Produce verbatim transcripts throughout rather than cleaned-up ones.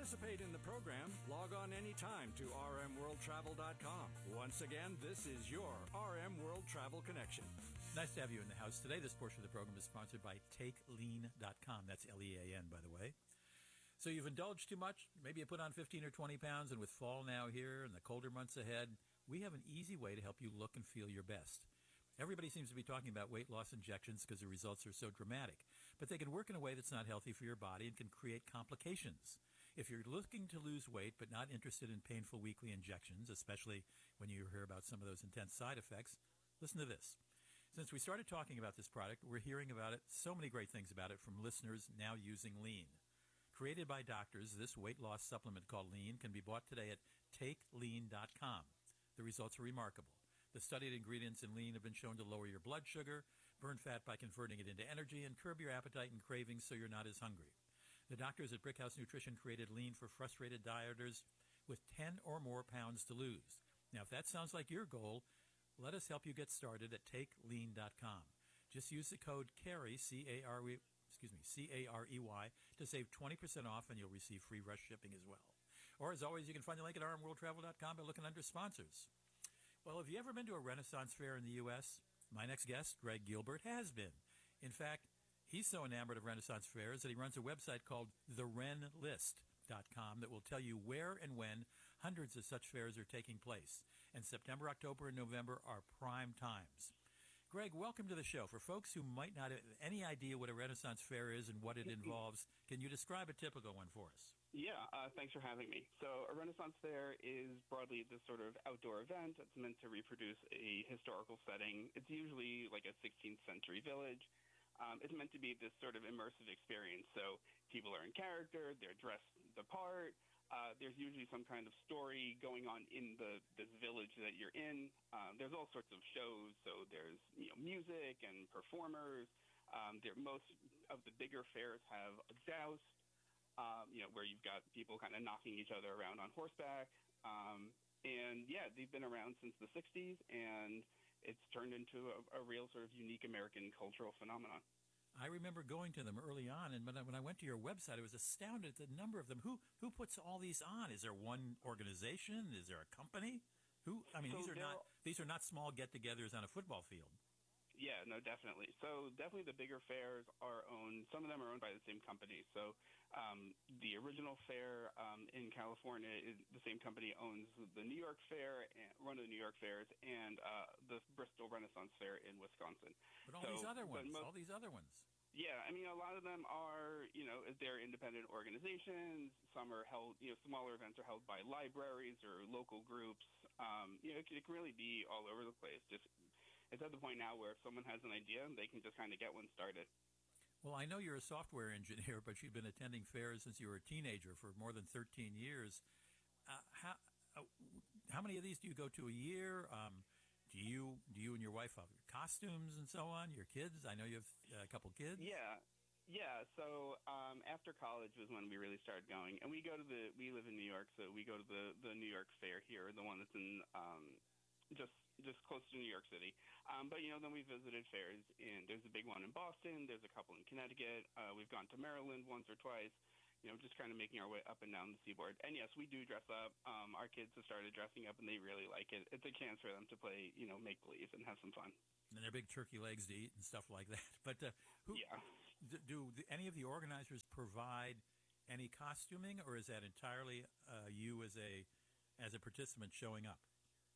participate in the program, log on anytime to r m world travel dot com. Once again, this is your R M World Travel Connection. Nice to have you in the house today. This portion of the program is sponsored by take lean dot com. That's L E A N, by the way. So you've indulged too much? Maybe you put on fifteen or twenty pounds, and with fall now here and the colder months ahead, we have an easy way to help you look and feel your best. Everybody seems to be talking about weight loss injections because the results are so dramatic, but they can work in a way that's not healthy for your body and can create complications. If you're looking to lose weight but not interested in painful weekly injections, especially when you hear about some of those intense side effects, listen to this. Since we started talking about this product, we're hearing about it, so many great things about it from listeners now using Lean. Created by doctors, this weight loss supplement called Lean can be bought today at take lean dot com. The results are remarkable. The studied ingredients in Lean have been shown to lower your blood sugar, burn fat by converting it into energy, and curb your appetite and cravings so you're not as hungry. The doctors at Brickhouse Nutrition created Lean for frustrated dieters with ten or more pounds to lose. Now, if that sounds like your goal, let us help you get started at take lean dot com. Just use the code CAREY, C A R E, excuse me, C A R E Y, to save twenty percent off, and you'll receive free rush shipping as well. Or, as always, you can find the link at r m world travel dot com by looking under sponsors. Well, have you ever been to a Renaissance fair in the U S? My next guest, Greg Gilbert, has been. In fact, he's so enamored of Renaissance fairs that he runs a website called the ren list dot com that will tell you where and when hundreds of such fairs are taking place. And September, October, and November are prime times. Greg, welcome to the show. For folks who might not have any idea what a Renaissance fair is and what it involves, can you describe a typical one for us? Yeah, uh, thanks for having me. So a Renaissance fair is broadly this sort of outdoor event. It's meant to reproduce a historical setting. It's usually like a sixteenth century village. Um, it's meant to be this sort of immersive experience. So people are in character, they're dressed the part. Uh, there's usually some kind of story going on in the this village that you're in. Um, there's all sorts of shows. So there's you know music and performers. Um, there most of the bigger fairs have a joust. Um, you know, where you've got people kind of knocking each other around on horseback. Um, and, yeah, they've been around since the sixties, and it's turned into a, a real sort of unique American cultural phenomenon. I remember going to them early on, and when I, when I went to your website, I was astounded at the number of them. Who who puts all these on? Is there one organization? Is there a company? Who? I mean, so these are not these are not small get-togethers on a football field. Yeah, no, definitely. So definitely the bigger fairs are owned, some of them are owned by the same company. So um, the original fair um, in California, is the same company owns the New York Fair, and one of the New York fairs, and uh, the Bristol Renaissance Fair in Wisconsin. But all so, these other ones, most, all these other ones. Yeah, I mean, a lot of them are, you know, they're independent organizations. Some are held, you know, smaller events are held by libraries or local groups. Um, you know, it, it can really be all over the place. Just It's at the point now where if someone has an idea, they can just kind of get one started. Well, I know you're a software engineer, but you've been attending fairs since you were a teenager for more than thirteen years. Uh, how uh, how many of these do you go to a year? Um, do you do you and your wife have costumes and so on? Your kids? I know you have a couple kids. Yeah, yeah. So um, after college was when we really started going, and we go to the. We live in New York, so we go to the the New York Fair here, the one that's in um, just. just close to New York City. Um, but, you know, then we visited fairs, and there's a big one in Boston. There's a couple in Connecticut. Uh, we've gone to Maryland once or twice, you know, just kind of making our way up and down the seaboard. And, yes, we do dress up. Um, our kids have started dressing up, and they really like it. It's a chance for them to play, you know, make-believe and have some fun. And they're big turkey legs to eat and stuff like that. But uh, who, yeah. do, do the, any of the organizers provide any costuming, or is that entirely uh, you as a as a participant showing up?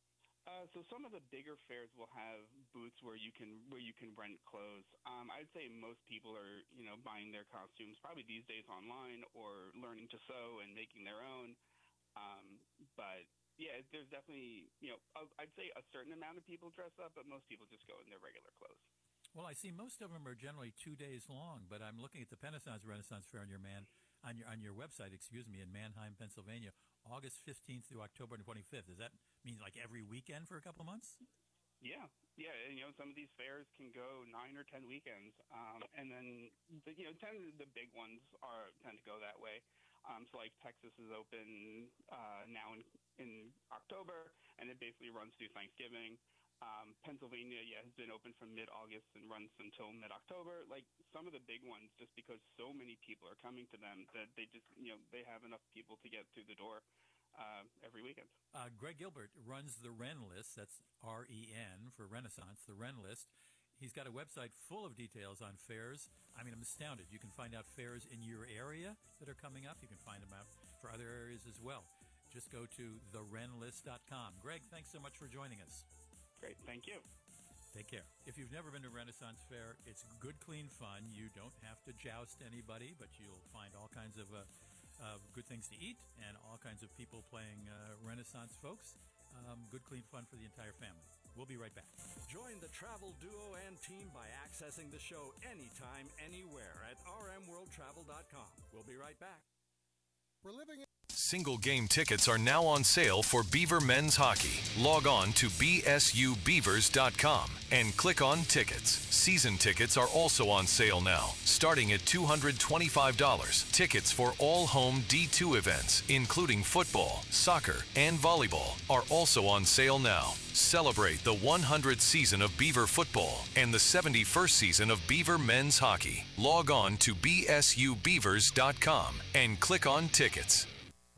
Uh, so some of the bigger fairs will have booths where you can where you can rent clothes. Um, I'd say most people are you know buying their costumes probably these days online or learning to sew and making their own. Um, but yeah, there's definitely you know I'd say a certain amount of people dress up, but most people just go in their regular clothes. Well, I see most of them are generally two days long, but I'm looking at the Renaissance Renaissance Fair on your man on your on your website, excuse me, in Manheim, Pennsylvania, August fifteenth through October twenty-fifth. Does that mean like every weekend for a couple of months? Yeah, yeah, and you know some of these fairs can go nine or ten weekends, um, and then the, you know ten of the big ones are tend to go that way. Um, so like Texas is open uh, now in in October, and it basically runs through Thanksgiving. Um, Pennsylvania, yeah, has been open from mid-August and runs until mid-October. Like some of the big ones, just because so many people are coming to them that they just, you know, they have enough people to get through the door uh, every weekend. Uh, Greg Gilbert runs the Ren List. That's R E N for Renaissance, the Ren List. He's got a website full of details on fairs. I mean, I'm astounded. You can find out fairs in your area that are coming up. You can find them out for other areas as well. Just go to the ren list dot com. Greg, thanks so much for joining us. Great. Thank you. Take care. If you've never been to Renaissance Fair, it's good, clean fun. You don't have to joust anybody, but you'll find all kinds of uh, uh, good things to eat and all kinds of people playing uh, Renaissance folks. Um, good, clean fun for the entire family. We'll be right back. Join the travel duo and team by accessing the show anytime, anywhere at r m world travel dot com. We'll be right back. We're living in Single game tickets are now on sale for Beaver Men's Hockey. Log on to b s u beavers dot com and click on Tickets. Season tickets are also on sale now, starting at two hundred twenty-five dollars. Tickets for all home D two events, including football, soccer, and volleyball, are also on sale now. Celebrate the one hundredth season of Beaver football and the seventy-first season of Beaver Men's Hockey. Log on to b s u beavers dot com and click on Tickets.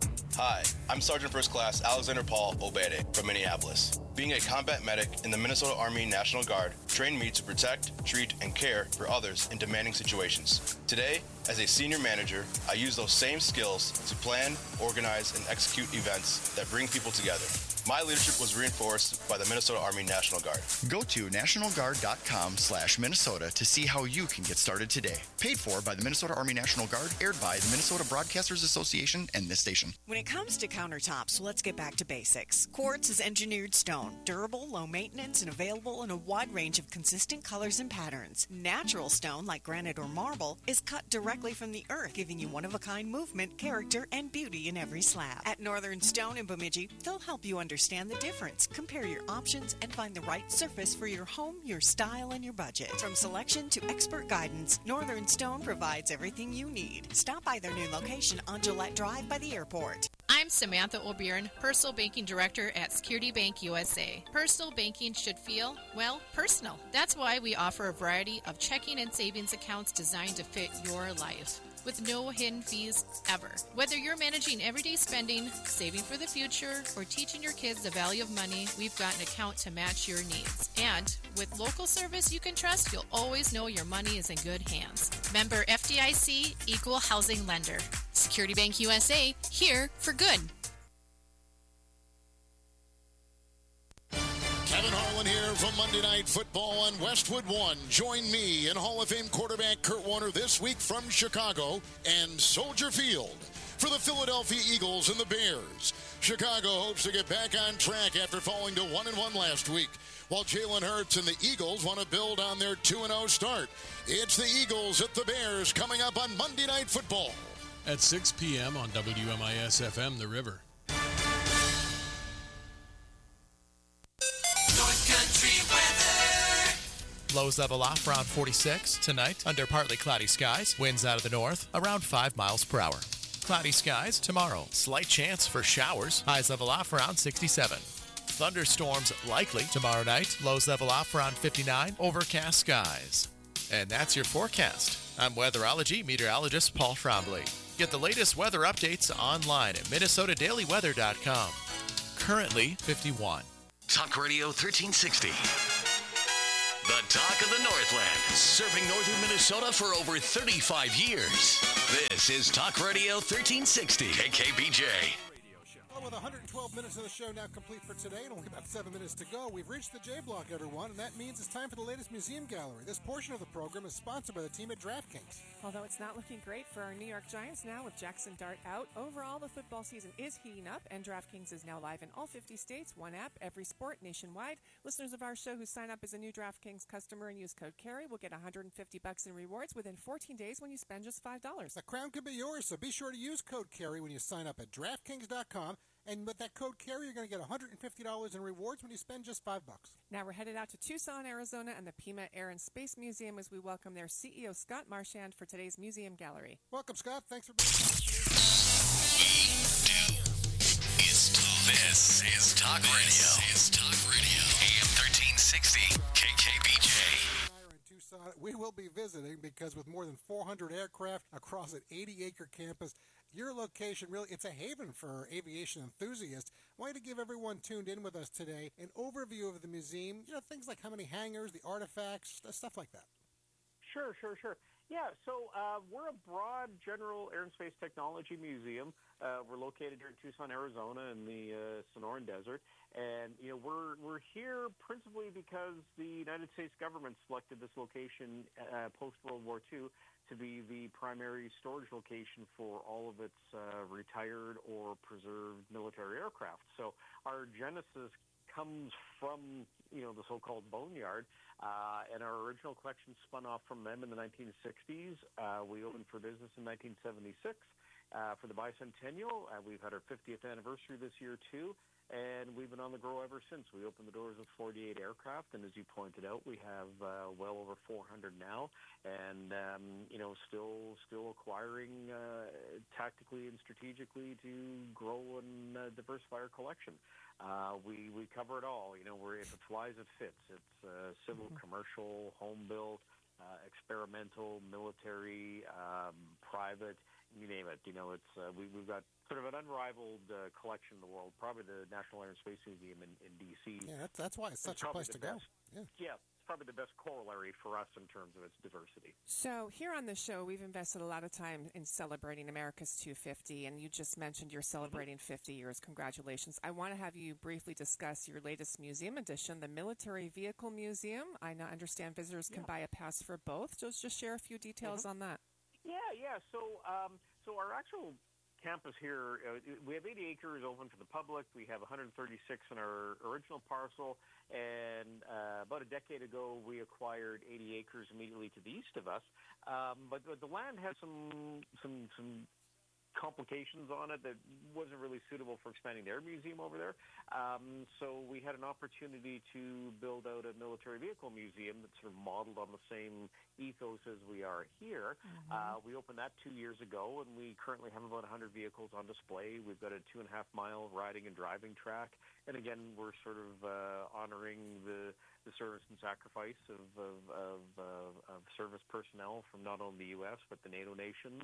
Hi, I'm Sergeant First Class Alexander Paul Obede from Minneapolis. Being a combat medic in the Minnesota Army National Guard trained me to protect, treat, and care for others in demanding situations. Today, as a senior manager, I use those same skills to plan, organize, and execute events that bring people together. My leadership was reinforced by the Minnesota Army National Guard. Go to national guard dot com slash Minnesota to see how you can get started today. Paid for by the Minnesota Army National Guard, aired by the Minnesota Broadcasters Association and this station. When it comes to countertops, let's get back to basics. Quartz is engineered stone, durable, low maintenance, and available in a wide range of consistent colors and patterns. Natural stone, like granite or marble, is cut directly from the earth, giving you one-of-a-kind movement, character, and beauty in every slab. At Northern Stone in Bemidji, they'll help you understand Understand the difference, compare your options, and find the right surface for your home, your style, and your budget. From selection to expert guidance, Northern Stone provides everything you need. Stop by their new location on Gillette Drive by the airport. I'm Samantha O'Byrne, Personal Banking Director at Security Bank U S A. Personal banking should feel, well, personal. That's why we offer a variety of checking and savings accounts designed to fit your life, with no hidden fees ever. Whether you're managing everyday spending, saving for the future, or teaching your kids the value of money, we've got an account to match your needs. And with local service you can trust, you'll always know your money is in good hands. Member F D I C, Equal Housing Lender. Security Bank U S A, here for good. Kevin Harlan here from Monday Night Football on Westwood One. Join me and Hall of Fame quarterback Kurt Warner this week from Chicago and Soldier Field for the Philadelphia Eagles and the Bears. Chicago hopes to get back on track after falling to one and one last week, while Jalen Hurts and the Eagles want to build on their two and oh start. It's the Eagles at the Bears coming up on Monday Night Football. At six p.m. on W M I S F M, The River. Lows level off around forty-six. Tonight, under partly cloudy skies. Winds out of the north, around five miles per hour. Cloudy skies tomorrow. Slight chance for showers. Highs level off around sixty-seven. Thunderstorms likely tomorrow night. Lows level off around fifty-nine. Overcast skies. And that's your forecast. I'm weatherology meteorologist Paul Trombley. Get the latest weather updates online at minnesota daily weather dot com. Currently fifty-one. Talk Radio thirteen sixty. The talk of the Northland, serving northern Minnesota for over thirty-five years. This is Talk Radio thirteen sixty, K K B J. Well, with one hundred twelve minutes of the show now complete for today, and only about seven minutes to go, we've reached the J Block, everyone, and that means it's time for the latest museum gallery. This portion of the program is sponsored by the team at DraftKings. Although it's not looking great for our New York Giants now with Jackson Dart out, overall the football season is heating up, and DraftKings is now live in all fifty states, one app, every sport, nationwide. Listeners of our show who sign up as a new DraftKings customer and use code CARRY will get one hundred fifty bucks in rewards within fourteen days when you spend just five dollars. The crown could be yours, so be sure to use code CARRY when you sign up at DraftKings dot com. And with that code CARRY, you're going to get one hundred fifty dollars in rewards when you spend just five bucks. Now we're headed out to Tucson, Arizona, and the Pima Air and Space Museum as we welcome their C E O, Scott Marchand, for today's museum gallery. Welcome, Scott. Thanks for being here. This is Talk Radio. This is Talk Radio. A M thirteen sixty K K B J. Tucson, we will be visiting because with more than four hundred aircraft across an eighty acre campus, your location really, it's a haven for aviation enthusiasts. I wanted to give everyone tuned in with us today an overview of the museum, you know, things like how many hangars, the artifacts, stuff like that. Sure, sure, sure. Yeah, so uh, we're a broad general air and space technology museum. Uh, we're located here in Tucson, Arizona, in the uh, Sonoran Desert, and you know we're we're here principally because the United States government selected this location uh, post World War Two to be the primary storage location for all of its uh, retired or preserved military aircraft. So our genesis comes from, you know, the so-called boneyard, uh, and our original collection spun off from them in the nineteen sixties. Uh, we opened for business in nineteen seventy-six uh, for the bicentennial. Uh, we've had our fiftieth anniversary this year, too, and we've been on the grow ever since. We opened the doors with forty-eight aircraft, and as you pointed out, we have uh, well over four hundred now, and, um, you know, still still acquiring uh, tactically and strategically to grow and uh, diversify our collection. Uh, we, we cover it all. You know, we're, if it flies, it fits. It's uh, civil, mm-hmm. commercial, home built, uh, experimental, military, um, private, you name it. You know, it's uh, we, we've got sort of an unrivaled uh, collection in the world, probably the National Air and Space Museum in, in D C. Yeah, that's, that's why it's such a place to best. go. Yeah. yeah. Probably the best corollary for us in terms of its diversity. So here on the show, we've invested a lot of time in celebrating America's two fifty, and you just mentioned you're celebrating mm-hmm. fifty years. Congratulations. I want to have you briefly discuss your latest museum addition, the Military Vehicle Museum. I now understand visitors can yeah. buy a pass for both. So just share a few details mm-hmm. on that. Yeah, yeah. So, um, so our actual campus here, uh, we have eighty acres open to the public. We have one hundred thirty-six in our original parcel, and uh, about a decade ago, we acquired eighty acres immediately to the east of us. Um, but, but the land had some some some complications on it that wasn't really suitable for expanding their museum over there. Um, so we had an opportunity to build out a military vehicle museum that's sort of modeled on the same ethos as we are here. Mm-hmm. Uh, we opened that two years ago, and we currently have about one hundred vehicles on display. We've got a two and a half mile riding and driving track. And again, we're sort of uh, honoring the, the service and sacrifice of, of, of, of, of service personnel from not only the U S but the NATO nations,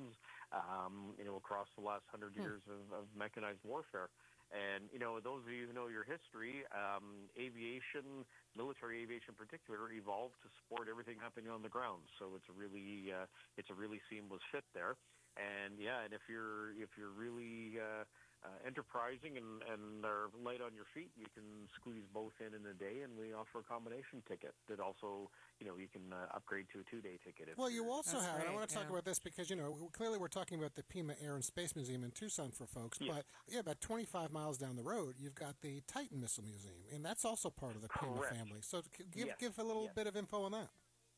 um, you know, across the last hundred hmm. years of, of mechanized warfare. And, you know, those of you who know your history, um, aviation, military aviation in particular, evolved to support everything happening on the ground. So it's a really, uh, it's a really seamless fit there. And yeah, and if you're if you're really uh, uh, enterprising and, and are light on your feet, you can squeeze both in in a day. And we offer a combination ticket that also, you know, you can uh, upgrade to a two-day ticket. If well, you also That's have. Great, and I want to talk yeah. about this because you know clearly we're talking about the Pima Air and Space Museum in Tucson for folks, yeah. but yeah, about twenty-five miles down the road, you've got the Titan Missile Museum, and that's also part of the Pima Correct. family. So give yes. give a little yes. bit of info on that.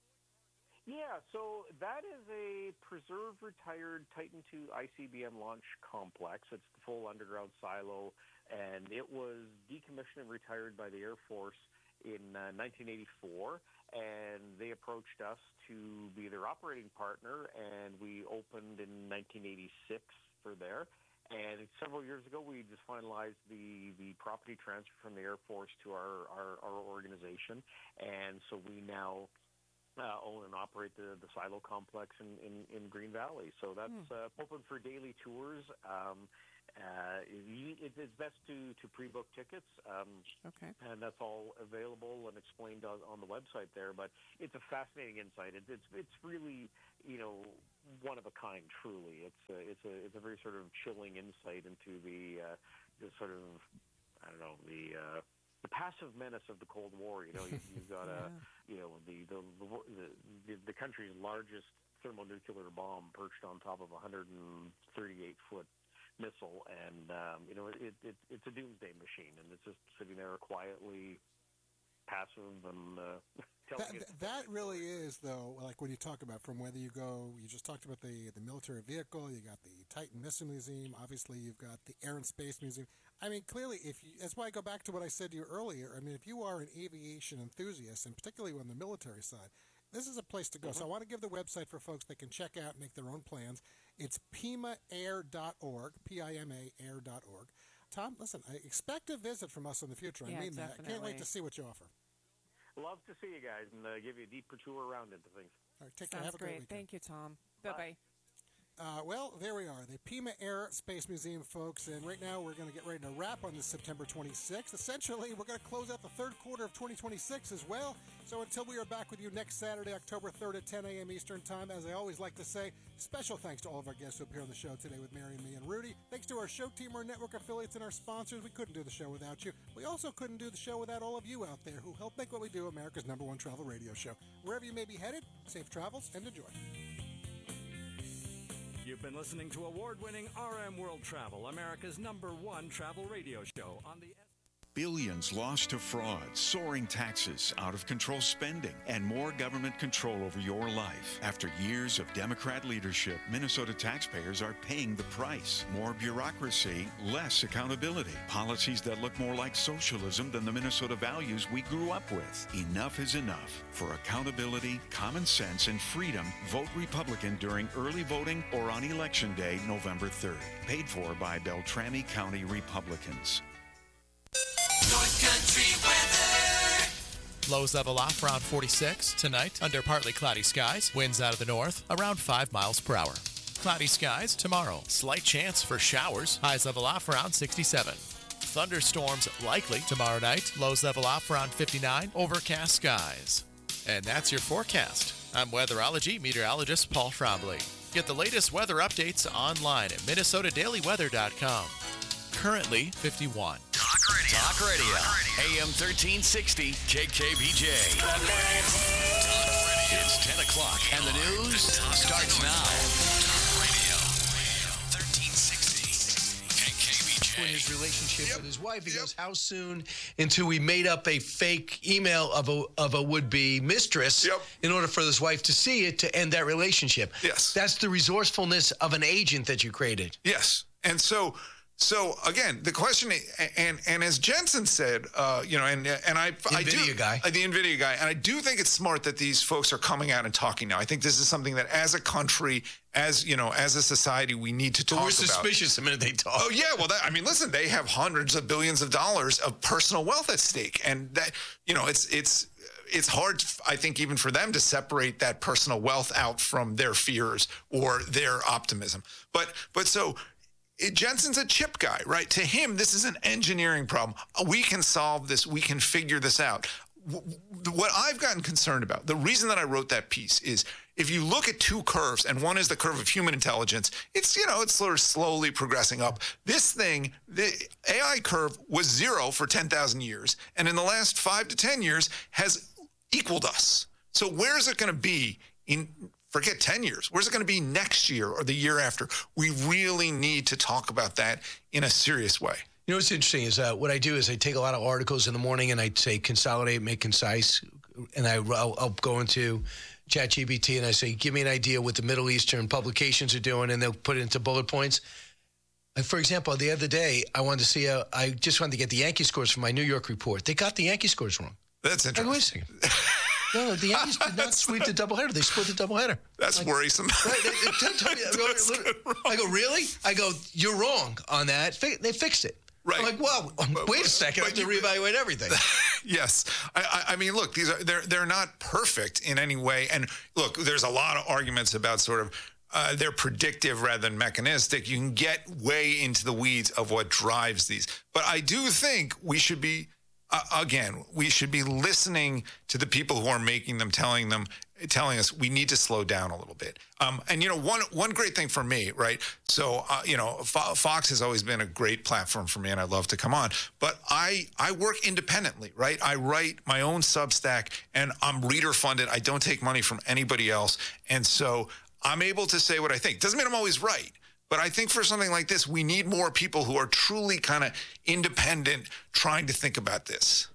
Yeah, so that is a preserved retired Titan two I C B M launch complex. It's the full underground silo, and it was decommissioned and retired by the Air Force in uh, nineteen eighty-four, and they approached us to be their operating partner, and we opened in nineteen eighty-six for there. And several years ago, we just finalized the, the property transfer from the Air Force to our, our, our organization, and so we now Uh, own and operate the, the silo complex in, in, in Green Valley. So that's uh, open for daily tours. Um, uh, it, it's best to, to pre-book tickets, um, okay. and that's all available and explained on, on the website there. But it's a fascinating insight. It, it's it's really, you know, one of a kind, truly. It's a, it's a, it's a very sort of chilling insight into the, uh, the sort of, I don't know, the... Uh, the passive menace of the Cold War. You know, you, you've got yeah. a, you know, the the, the the the country's largest thermonuclear bomb perched on top of a one hundred thirty-eight foot missile, and um, you know, it, it it's a doomsday machine, and it's just sitting there quietly, passive, and uh, telling that, that really is, though, like when you talk about from whether you go, you just talked about the the military vehicle, you got the Titan Missile Museum, obviously you've got the Air and Space Museum. I mean, clearly, if you, that's why I go back to what I said to you earlier. I mean, if you are an aviation enthusiast, and particularly on the military side, this is a place to go. Mm-hmm. So I want to give the website for folks that can check out and make their own plans. It's pima air dot org, P I M A air dot org. Tom, listen, I expect a visit from us in the future. I yeah, mean definitely. that. I can't wait to see what you offer. love to see you guys and uh, give you a deeper tour around into things. All right, take care. Sounds Have a great great. weekend. Thank you, Tom. Bye-bye. Uh, well, there we are, the Pima Air Space Museum, folks, and right now we're going to get ready to wrap on this September twenty-sixth. Essentially, we're going to close out the third quarter of twenty twenty-six as well. So until we are back with you next Saturday, October third at ten a.m. Eastern Time, as I always like to say, special thanks to all of our guests who appear on the show today with Mary, me, and Rudy. Thanks to our show team, our network affiliates, and our sponsors. We couldn't do the show without you. We also couldn't do the show without all of you out there who help make what we do America's number one travel radio show. Wherever you may be headed, safe travels and enjoy. You've been listening to award-winning R M World Travel, America's number one travel radio show on the... Billions lost to fraud, soaring taxes, out-of-control spending, and more government control over your life. After years of Democrat leadership, Minnesota taxpayers are paying the price. More bureaucracy, less accountability. Policies that look more like socialism than the Minnesota values we grew up with. Enough is enough. For accountability, common sense, and freedom, vote Republican during early voting or on Election Day, November third. Paid for by Beltrami County Republicans. North Country weather. Lows level off around forty-six. Tonight, under partly cloudy skies. Winds out of the north, around five miles per hour. Cloudy skies tomorrow. Slight chance for showers. Highs level off around sixty-seven. Thunderstorms likely tomorrow night. Lows level off around fifty-nine. Overcast skies. And that's your forecast. I'm weatherology meteorologist Paul Frombley. Get the latest weather updates online at minnesota daily weather dot com. Currently fifty-one. Talk Radio. Talk Radio. A M thirteen sixty K K B J. It's ten o'clock and the news starts now. Talk Radio. thirteen sixty K K B J. In his relationship yep. with his wife, he yep. goes, how soon until we made up a fake email of a of a would-be mistress yep. in order for his wife to see it to end that relationship? Yes. That's the resourcefulness of an agent that you created. Yes. And so... So again, the question, and and as Jensen said, uh, you know, and and I, the I do, NVIDIA guy, uh, the NVIDIA guy, and I do think it's smart that these folks are coming out and talking now. I think this is something that, as a country, as you know, as a society, we need to talk but we're about. We're suspicious the minute they talk. Oh yeah, well, that, I mean, listen, they have hundreds of billions of dollars of personal wealth at stake, and that, you know, it's it's. It's hard, I think, even for them to separate that personal wealth out from their fears or their optimism. But but so. It, Jensen's a chip guy, right? To him, this is an engineering problem. We can solve this. We can figure this out. W- what I've gotten concerned about, the reason that I wrote that piece is if you look at two curves, and one is the curve of human intelligence, it's, you know, it's sort of slowly progressing up. This thing, the A I curve was zero for ten thousand years, and in the last five to ten years has equaled us. So where is it going to be in... Forget ten years. Where's it going to be next year or the year after? We really need to talk about that in a serious way. You know what's interesting is uh, what I do is I take a lot of articles in the morning and I say consolidate, make concise, and I, I'll, I'll go into ChatGPT and I say, give me an idea what the Middle Eastern publications are doing, and they'll put it into bullet points. Like for example, the other day, I wanted to see, a, I just wanted to get the Yankee scores from my New York report. They got the Yankee scores wrong. That's interesting. Like, wait a second. No, the Yankees did not sweep the doubleheader. They split the doubleheader. That's like, worrisome. Right? They, they, tell, tell me, I, go, I go, really? I go, you're wrong on that. Fi- they fixed it. Right. I'm like, well, but, wait a second. I have to reevaluate everything. Yes. I, I mean, look, these are they're they're not perfect in any way. And look, there's a lot of arguments about sort of uh, they're predictive rather than mechanistic. You can get way into the weeds of what drives these. But I do think we should be. Uh, again, we should be listening to the people who are making them, telling them, telling us we need to slow down a little bit. Um, and, you know, one one great thing for me, right? So, uh, you know, Fo- Fox has always been a great platform for me, and I love to come on. But I, I work independently, right? I write my own Substack, and I'm reader funded. I don't take money from anybody else. And so I'm able to say what I think. Doesn't mean I'm always right. But I think for something like this, we need more people who are truly kind of independent, trying to think about this.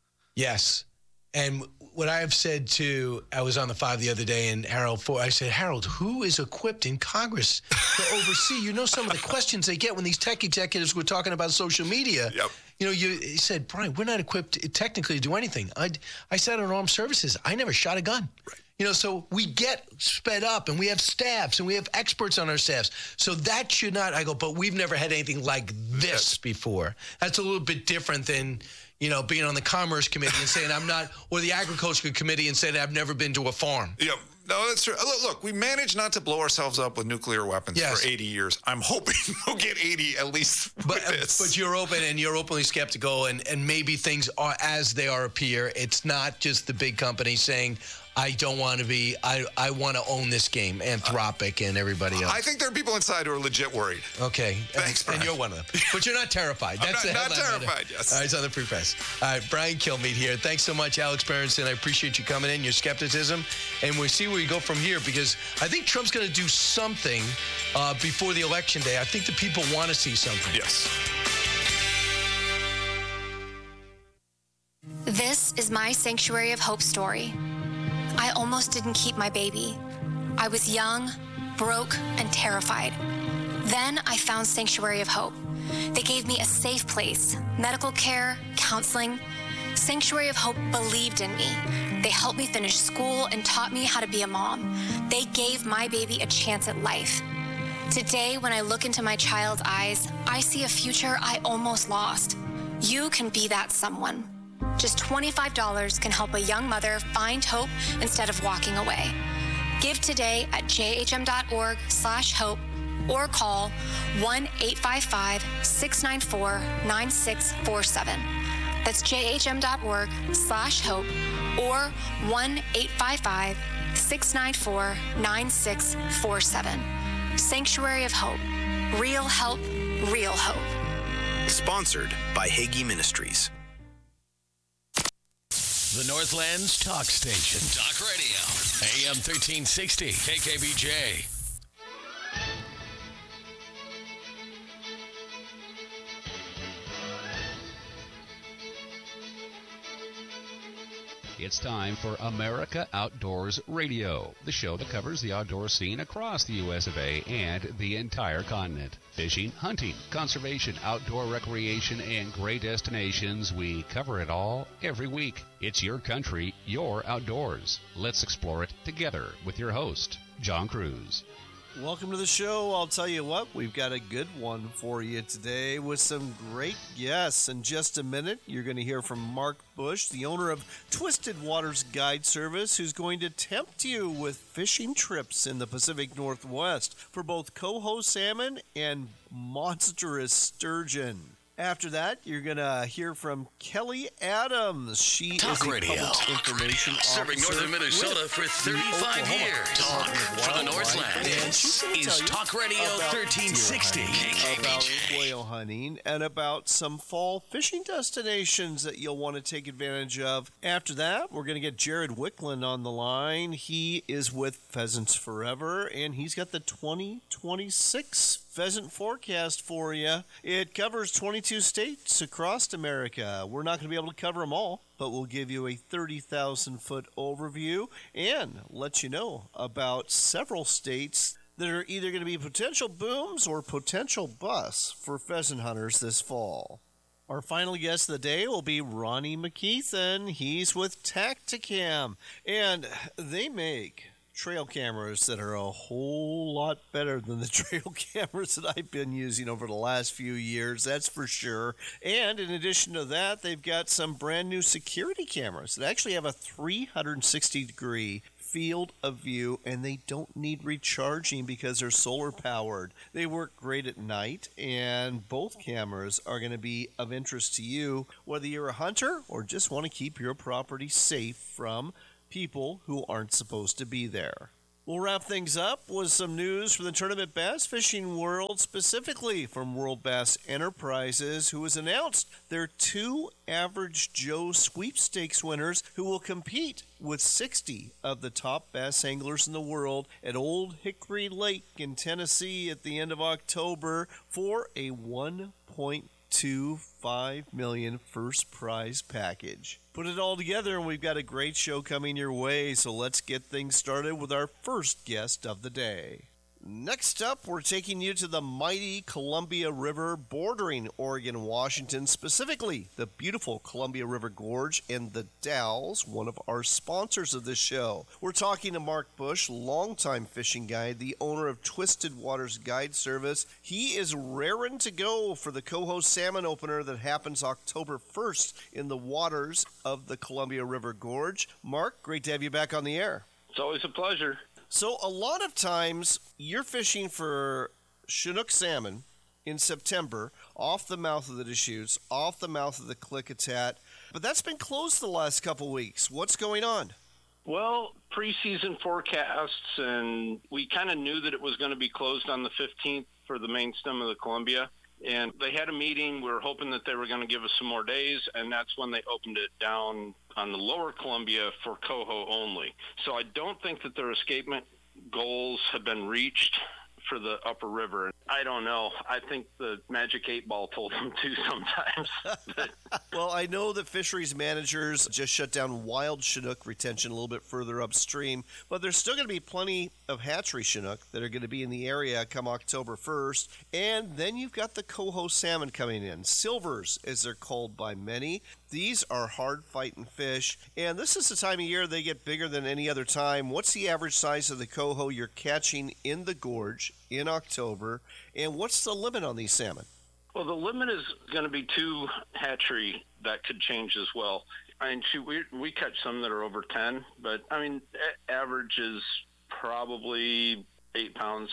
Yes. And what I've said to, I was on the Five the other day, and Harold Ford, I said, Harold, who is equipped in Congress to oversee? You know some of the questions they get when these tech executives were talking about social media. Yep. You know, you he said, Brian, we're not equipped technically to do anything. I, I sat on armed services. I never shot a gun. Right. You know, so we get sped up, and we have staffs, and we have experts on our staffs. So that should not, I go, but we've never had anything like this before. That's a little bit different than, you know, being on the Commerce Committee and saying I'm not, or the Agriculture Committee and saying I've never been to a farm. Yeah, no, that's true. Look, look, we managed not to blow ourselves up with nuclear weapons Yes. for eighty years. I'm hoping we'll get eighty at least with But, this. but you're open and you're openly skeptical, and, and maybe things are as they are appear. It's not just the big companies saying, I don't want to be, I, I want to own this game, Anthropic and everybody else. I think there are people inside who are legit worried. Okay. Thanks, and, Brian. and you're one of them. But you're not terrified. I'm That's not- the not headline terrified, item. yes. All right, it's on the Free Press. All right, Brian Kilmeade here. Thanks so much, Alex Berenson. I appreciate you coming in, your skepticism. And we'll see where we go from here, because I think Trump's going to do something uh, before the election day. I think the people want to see something. Yes. This is my Sanctuary of Hope story. I almost didn't keep my baby. I was young, broke, and terrified. Then I found Sanctuary of Hope. They gave me a safe place, medical care, counseling. Sanctuary of Hope believed in me. They helped me finish school and taught me how to be a mom. They gave my baby a chance at life. Today, when I look into my child's eyes, I see a future I almost lost. You can be that someone. Just twenty-five dollars can help a young mother find hope instead of walking away. Give today at jhm.org slash hope or call one eight five five, six nine four, nine six four seven. That's jhm.org slash hope or one eight five five, six nine four, nine six four seven. Sanctuary of Hope. Real help, real hope. Sponsored by Hagee Ministries. The Northland's talk station. Talk Radio. A M thirteen sixty. K K B J. It's time for America Outdoors Radio, the show that covers the outdoor scene across the U S of A and the entire continent. Fishing, hunting, conservation, outdoor recreation, and great destinations, we cover it all every week. It's your country, your outdoors. Let's explore it together with your host, John Cruz. Welcome to the show. I'll tell you what, we've got a good one for you today with some great guests. In just a minute, you're going to hear from Mark Bush, the owner of Twisted Waters Guide Service, who's going to tempt you with fishing trips in the Pacific Northwest for both coho salmon and monstrous sturgeon. After that, you're going to hear from Kelly Adams. She Talk is a Radio. public information Serving officer northern Minnesota with for the thirty-five Oklahoma years. Department Talk of for the Wildlife. Northland. And she's This gonna is tell you Talk Radio about thirteen sixty. deer hunting, K K B J. about quail hunting, and about some fall fishing destinations that you'll want to take advantage of. After that, we're going to get Jared Wicklund on the line. He is with Pheasants Forever, and he's got the twenty twenty-six pheasant forecast for you. It covers twenty-two states across America. We're not going to be able to cover them all, but we'll give you a thirty thousand foot overview and let you know about several states that are either going to be potential booms or potential busts for pheasant hunters this fall. Our final guest of the day will be Ronnie McKeithen. He's with Tacticam, and they make trail cameras that are a whole lot better than the trail cameras that I've been using over the last few years, that's for sure. And in addition to that, they've got some brand new security cameras that actually have a three hundred sixty degree field of view, and they don't need recharging because they're solar powered. They work great at night, and both cameras are going to be of interest to you, whether you're a hunter or just want to keep your property safe from people who aren't supposed to be there. We'll wrap things up with some news from the tournament bass fishing world, specifically from World Bass Enterprises, who has announced their two Average Joe sweepstakes winners who will compete with sixty of the top bass anglers in the world at Old Hickory Lake in Tennessee at the end of October for a one point two five million dollars first prize package. Put it all together and we've got a great show coming your way, so let's get things started with our first guest of the day. Next up, we're taking you to the mighty Columbia River bordering Oregon and Washington, specifically the beautiful Columbia River Gorge and the Dalles, one of our sponsors of this show. We're talking to Mark Bush, longtime fishing guide, the owner of Twisted Waters Guide Service. He is raring to go for the Coho Salmon Opener that happens October first in the waters of the Columbia River Gorge. Mark, great to have you back on the air. It's always a pleasure. So a lot of times you're fishing for Chinook salmon in September off the mouth of the Deschutes, off the mouth of the Klickitat, but that's been closed the last couple weeks. What's going on? Well, preseason forecasts, and we kind of knew that it was going to be closed on the fifteenth for the main stem of the Columbia. And they had a meeting. We were hoping that they were going to give us some more days, and that's when they opened it down on the lower Columbia for coho only. So I don't think that their escapement goals have been reached for the upper river. I don't know. I think the magic eight ball told them to sometimes. But well, I know that fisheries managers just shut down wild Chinook retention a little bit further upstream, but there's still going to be plenty of hatchery Chinook that are going to be in the area come October first. And then you've got the coho salmon coming in. Silvers, as they're called by many. These are hard-fighting fish, and this is the time of year they get bigger than any other time. What's the average size of the coho you're catching in the gorge in October, and what's the limit on these salmon? Well, the limit is going to be two hatchery. That could change as well. I mean, shoot, we we catch some that are over ten, but I mean, a- average is probably eight pounds.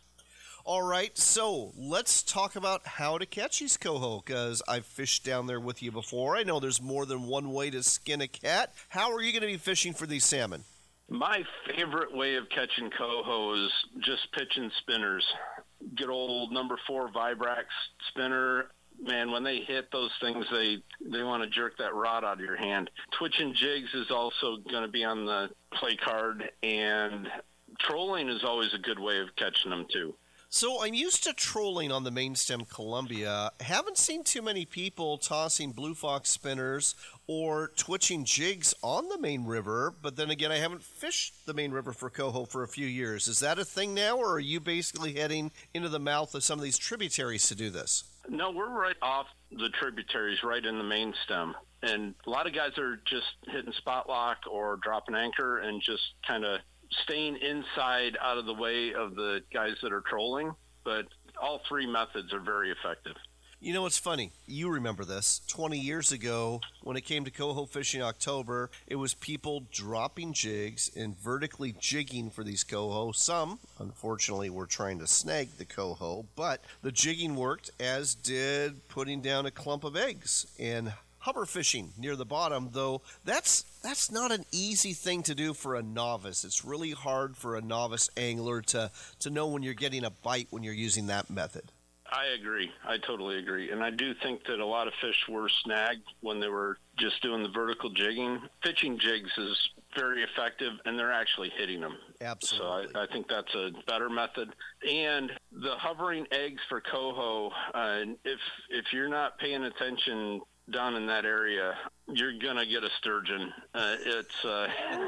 All right, so let's talk about how to catch these coho, because I've fished down there with you before. I know there's more than one way to skin a cat. How are you going to be fishing for these salmon? My favorite way of catching coho is just pitching spinners. Good old number four Vibrax spinner. Man, when they hit those things, they, they want to jerk that rod out of your hand. Twitching jigs is also going to be on the play card, and trolling is always a good way of catching them too. So I'm used to trolling on the main stem Columbia. Haven't seen too many people tossing Blue Fox spinners or twitching jigs on the main river, but then again, I haven't fished the main river for coho for a few years. Is that a thing now, or are you basically heading into the mouth of some of these tributaries to do this? No, we're right off the tributaries, right in the main stem. And a lot of guys are just hitting spot lock or dropping anchor and just kind of staying inside out of the way of the guys that are trolling, but all three methods are very effective. You know, it's funny. You remember this. twenty years ago, when it came to coho fishing October, it was people dropping jigs and vertically jigging for these coho. Some, unfortunately, were trying to snag the coho, but the jigging worked, as did putting down a clump of eggs and hover fishing near the bottom, though that's that's not an easy thing to do for a novice. It's really hard for a novice angler to, to know when you're getting a bite when you're using that method. I agree. I totally agree. And I do think that a lot of fish were snagged when they were just doing the vertical jigging. Pitching jigs is very effective, and they're actually hitting them. Absolutely. So I, I think that's a better method. And the hovering eggs for coho, uh, if if you're not paying attention down in that area, you're gonna get a sturgeon. Uh, it's uh,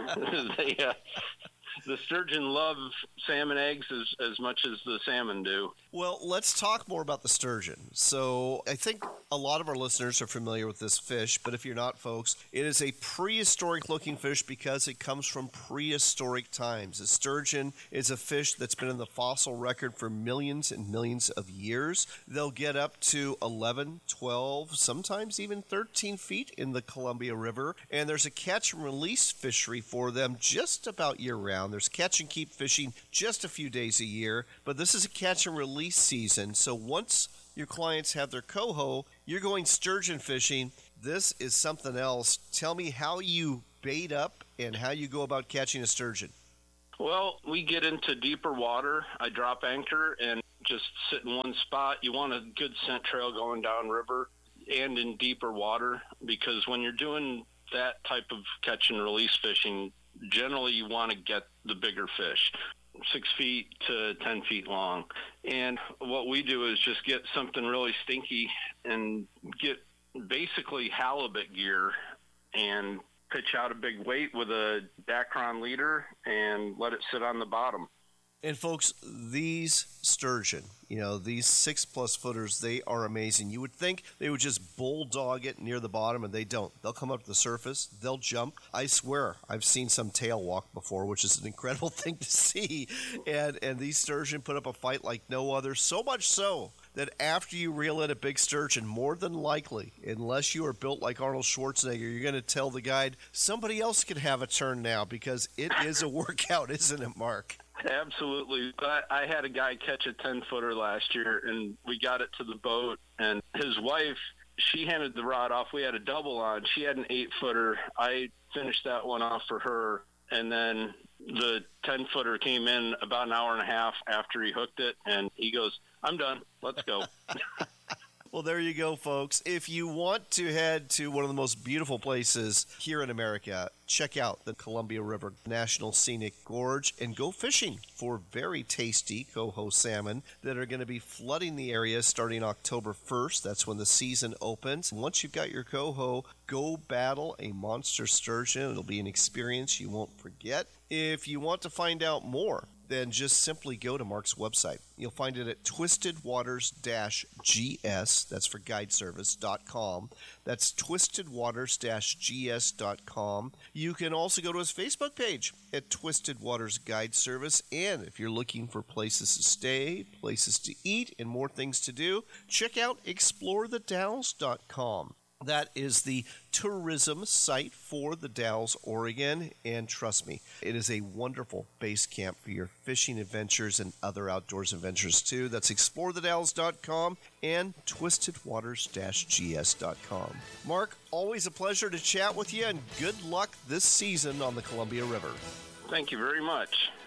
they, uh, the sturgeon love salmon eggs as, as much as the salmon do. Well, let's talk more about the sturgeon. So I think a lot of our listeners are familiar with this fish, but if you're not, folks, it is a prehistoric-looking fish because it comes from prehistoric times. The sturgeon is a fish that's been in the fossil record for millions and millions of years. They'll get up to eleven, twelve, sometimes even thirteen feet in the Columbia River, and there's a catch-and-release fishery for them just about year-round. There's catch-and-keep fishing just a few days a year, but this is a catch-and-release season, so once your clients have their coho, you're going sturgeon fishing. This is something else. Tell me how you bait up and how you go about catching a sturgeon. Well, we get into deeper water. I drop anchor and just sit in one spot. You want a good scent trail going down river and in deeper water, because when you're doing that type of catch and release fishing, generally you want to get the bigger fish, six feet to ten feet long. And what we do is just get something really stinky and get basically halibut gear and pitch out a big weight with a Dacron leader and let it sit on the bottom. And folks, these sturgeon, you know, these six-plus footers, they are amazing. You would think they would just bulldog it near the bottom, and they don't. They'll come up to the surface. They'll jump. I swear, I've seen some tail walk before, which is an incredible thing to see. And, and these sturgeon put up a fight like no other, so much so that after you reel in a big sturgeon, more than likely, unless you are built like Arnold Schwarzenegger, you're going to tell the guide, somebody else can have a turn now, because it is a workout, isn't it, Mark? Absolutely. I, I had a guy catch a ten-footer last year, and we got it to the boat, and his wife, she handed the rod off. We had a double on. She had an eight-footer. I finished that one off for her, and then the ten-footer came in about an hour and a half after he hooked it, and he goes, I'm done. Let's go. Well, there you go, folks. If you want to head to one of the most beautiful places here in America, check out the Columbia River National Scenic Gorge and go fishing for very tasty coho salmon that are going to be flooding the area starting October first. That's when the season opens. Once you've got your coho, go battle a monster sturgeon. It'll be an experience you won't forget. If you want to find out more, then just simply go to Mark's website. You'll find it at twisted waters dash G S, that's for guide service, dot com. That's twisted waters dash G S dot com. You can also go to his Facebook page at Twisted Waters Guide Service. And if you're looking for places to stay, places to eat, and more things to do, check out explore the dalles dot com. That is the tourism site for the Dalles, Oregon, and trust me, it is a wonderful base camp for your fishing adventures and other outdoors adventures too. That's explore the dalles dot com and twisted waters dash G S dot com. Mark, always a pleasure to chat with you, and good luck this season on the Columbia River. Thank you very much.